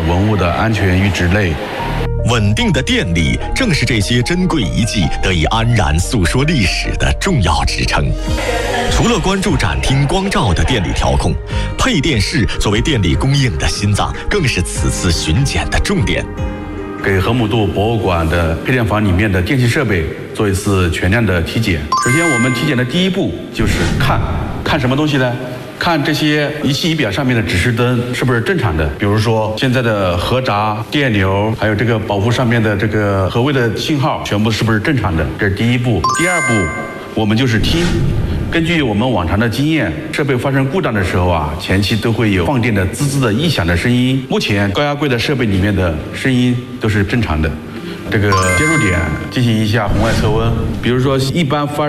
文物的安全与质类。 稳定的电力正是这些珍贵遗迹得以安然诉说历史的重要支撑。除了关注展厅光照的电力调控，配电室作为电力供应的心脏，更是此次巡检的重点。 给河姆渡博物馆的配电房里面的电气设备做一次全量的体检。首先，我们体检的第一步就是看什么东西呢？看这些仪器仪表上面的指示灯是不是正常的，比如说现在的核闸、电流，还有这个保护上面的这个核位的信号，全部是不是正常的？这是第一步。第二步，我们就是听。根据我们往常的经验，设备发生故障的时候啊，前期都会有放电的滋滋的异响的声音。目前高压柜的设备里面的声音都是正常的。这个接入点进行一下红外测温，比如说一般发